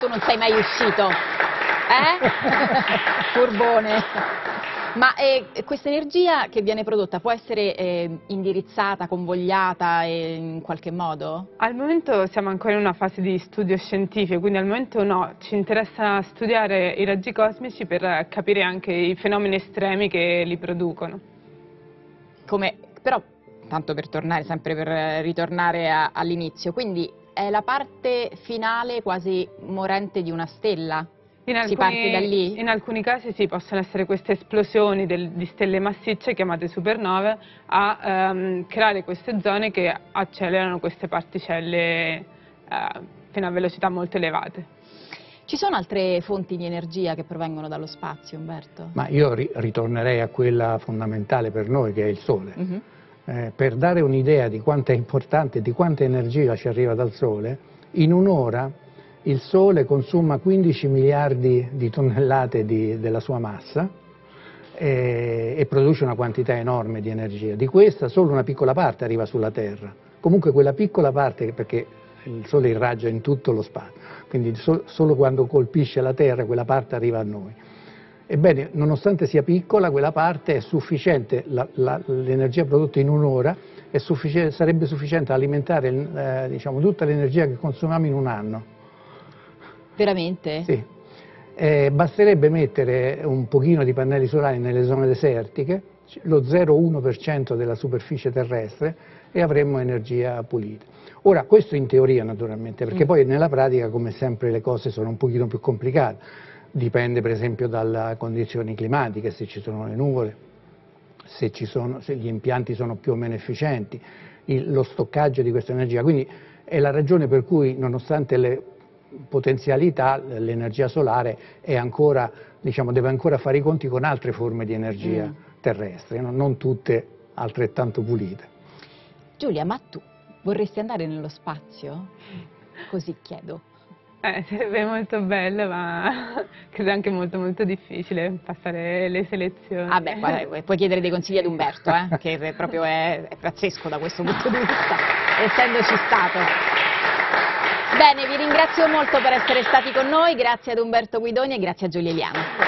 tu non sei mai uscito, furbone. Ma questa energia che viene prodotta può essere indirizzata, convogliata in qualche modo? Al momento siamo ancora in una fase di studio scientifico, quindi al momento no, ci interessa studiare i raggi cosmici per capire anche i fenomeni estremi che li producono. Però, tanto per tornare, sempre per ritornare all'inizio, quindi è la parte finale quasi morente di una stella? Si parte da lì? In alcuni casi sì, possono essere queste esplosioni di stelle massicce chiamate supernove a creare queste zone che accelerano queste particelle fino a velocità molto elevate. Ci sono altre fonti di energia che provengono dallo spazio, Umberto? Ma io ritornerei a quella fondamentale per noi, che è il Sole. Per dare un'idea di quanto è importante e di quanta energia ci arriva dal Sole, in un'ora il Sole consuma 15 miliardi di tonnellate della sua massa e produce una quantità enorme di energia. Di questa solo una piccola parte arriva sulla Terra. Comunque quella piccola parte, perché il Sole irraggia in tutto lo spazio, quindi solo quando colpisce la Terra quella parte arriva a noi. Ebbene, nonostante sia piccola, quella parte è sufficiente, l'energia prodotta in un'ora sarebbe sufficiente ad alimentare diciamo, tutta l'energia che consumiamo in un anno. Veramente? Sì. Basterebbe mettere un pochino di pannelli solari nelle zone desertiche, lo 0,1% della superficie terrestre, e avremmo energia pulita. Ora, questo in teoria naturalmente, perché poi nella pratica, come sempre, le cose sono un pochino più complicate. Dipende per esempio dalle condizioni climatiche, se ci sono le nuvole, se gli impianti sono più o meno efficienti, lo stoccaggio di questa energia. Quindi è la ragione per cui, nonostante le potenzialità, l'energia solare è ancora, diciamo, deve ancora fare i conti con altre forme di energia terrestre, non tutte altrettanto pulite. Giulia, ma tu vorresti andare nello spazio? Così chiedo. Sarebbe molto bello, ma credo anche molto molto difficile passare le selezioni. Ah beh, guarda, puoi chiedere dei consigli ad Umberto, che proprio è pazzesco da questo punto di vista, essendoci stato. Bene, vi ringrazio molto per essere stati con noi, grazie ad Umberto Guidoni e grazie a Giulia Eliano.